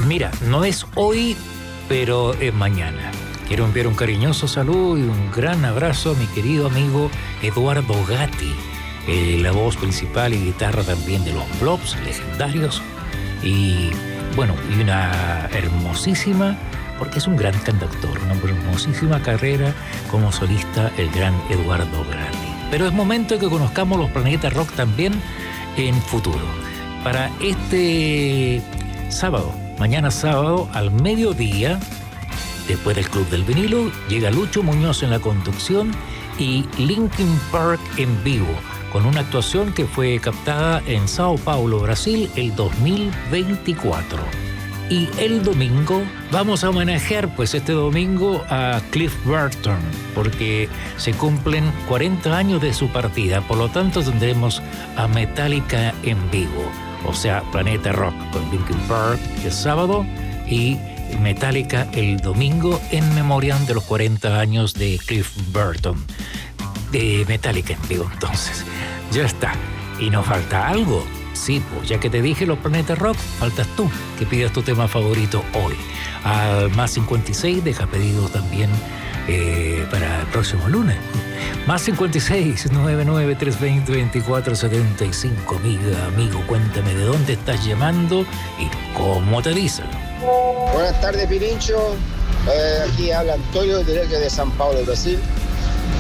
Mira, no es hoy, pero es mañana. Quiero enviar un cariñoso saludo y un gran abrazo a mi querido amigo Eduardo Gatti, la voz principal y guitarra también de los Blobs legendarios. Y bueno, y una hermosísima, porque es un gran cantautor, una hermosísima carrera como solista, el gran Eduardo Gatti. Pero es momento de que conozcamos los Planeta Rock también en futuro. Para este sábado, mañana sábado al mediodía, después del Club del Vinilo, llega Lucho Muñoz en la conducción y Linkin Park en vivo, con una actuación que fue captada en Sao Paulo, Brasil, el 2024. Y el domingo vamos a homenajear, pues este domingo, a Cliff Burton, porque se cumplen 40 años de su partida. Por lo tanto, tendremos a Metallica en vivo. O sea, Planeta Rock con Linkin Park el sábado y Metallica el domingo en memoria de los 40 años de Cliff Burton. De Metallica en vivo, entonces. Ya está. ¿Y nos falta algo? Sí, pues ya que te dije los Planeta Rock, faltas tú, que pidas tu tema favorito hoy. Al más 56, deja pedido también para el próximo lunes. Más 56 99 320 2475. Amigo, cuéntame de dónde estás llamando y cómo te dicen. Buenas tardes, Pirincho. Aquí habla Antonio, directo de San Paulo, Brasil.